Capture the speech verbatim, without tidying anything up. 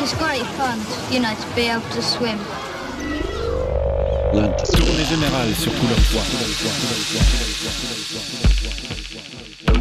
It's great fun, you know, to be able to swim. Tournée générale sur tout leur poids.